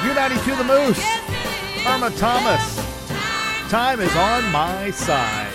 U92 The Moose, Irma Thomas. Time is on my side.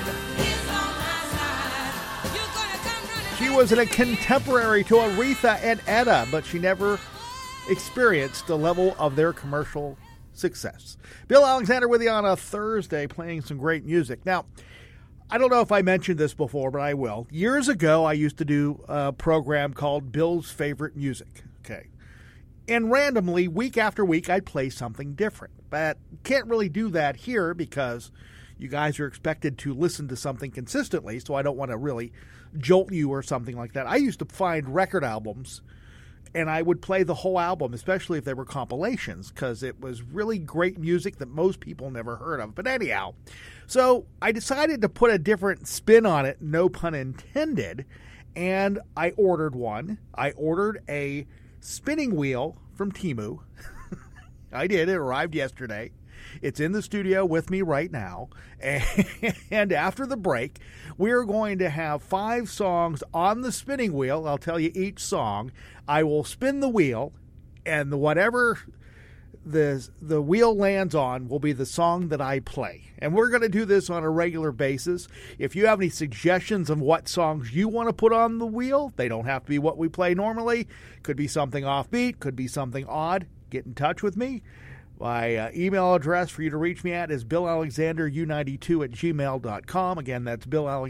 She was a contemporary to Aretha and Etta, but she never experienced the level of their commercial success. Bill Alexander with you on a Thursday, playing some great music. Now, I don't know if I mentioned this before, but I will. Years ago, I used to do a program called Bill's Favorite Music. Okay. And randomly, week after week, I'd play something different. But can't really do that here because you guys are expected to listen to something consistently, so I don't want to really jolt you or something like that. I used to find record albums, and I would play the whole album, especially if they were compilations, because it was really great music that most people never heard of. But anyhow, so I decided to put a different spin on it, no pun intended, and I ordered one. I ordered a spinning wheel from Temu. I did. It arrived yesterday. It's in the studio with me right now. And after the break, we're going to have 5 songs on the spinning wheel. I'll tell you each song. I will spin the wheel, and whatever the wheel lands on will be the song that I play. And we're going to do this on a regular basis. If you have any suggestions of what songs you want to put on the wheel, they don't have to be what we play normally. Could be something offbeat, could be something odd. Get in touch with me. My email address for you to reach me at is billalexanderu92@gmail.com. Again, that's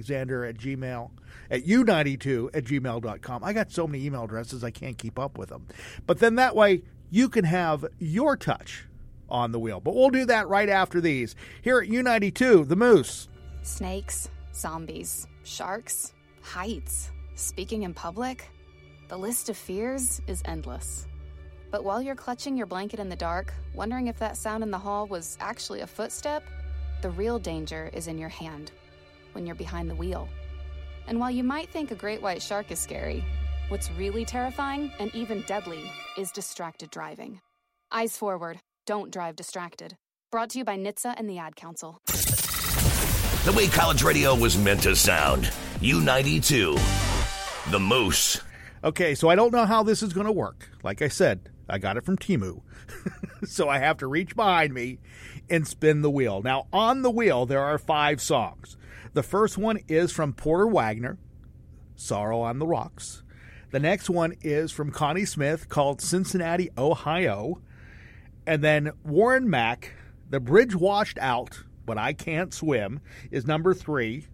billalexander@u92@gmail.com. I got so many email addresses I can't keep up with them. But then that way you can have your touch on the wheel. But we'll do that right after these. Here at U92, The Moose. Snakes, zombies, sharks, heights, speaking in public. The list of fears is endless. But while you're clutching your blanket in the dark, wondering if that sound in the hall was actually a footstep, the real danger is in your hand, when you're behind the wheel. And while you might think a great white shark is scary, what's really terrifying and even deadly is distracted driving. Eyes forward, don't drive distracted. Brought to you by NHTSA and the Ad Council. The way college radio was meant to sound. U92, The Moose. Okay, so I don't know how this is going to work. Like I said, I got it from Temu. So I have to reach behind me and spin the wheel. Now, on the wheel, there are 5 songs. The first one is from Porter Wagoner, Sorrow on the Rocks. The next one is from Connie Smith, called Cincinnati, Ohio. And then Warren Mack, The Bridge Washed Out, But I Can't Swim, is number 3.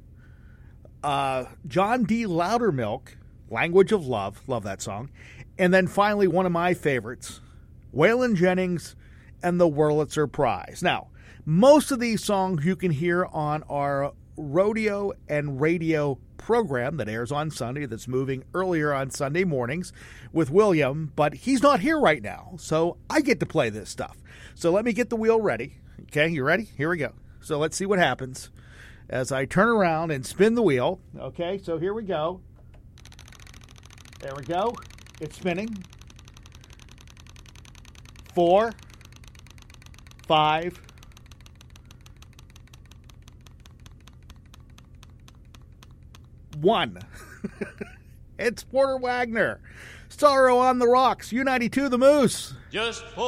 John D. Loudermilk, Language of Love. Love that song. And then finally, one of my favorites, Waylon Jennings and the Wurlitzer Prize. Now, most of these songs you can hear on our rodeo and radio program that airs on Sunday, that's moving earlier on Sunday mornings with William, but he's not here right now, so I get to play this stuff. So let me get the wheel ready. Okay, you ready? Here we go. So let's see what happens as I turn around and spin the wheel. Okay, so here we go. There we go. It's spinning. 4, 5, 1. It's Porter Wagoner. Sorrow on the Rocks. U92 The Moose. Just